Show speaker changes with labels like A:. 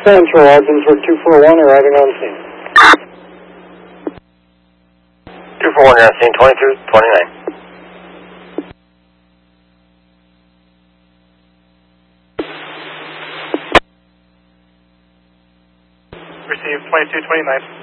A: Central, Ogdensburg 241, arriving on scene.
B: 241, you're on scene, 2229.
C: Received 2229.